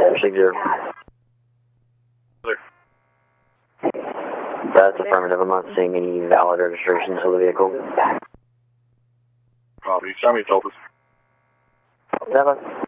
Zero. That's affirmative. I'm not seeing any valid registrations for the vehicle. Copy. Show me, Tulpas. Yeah,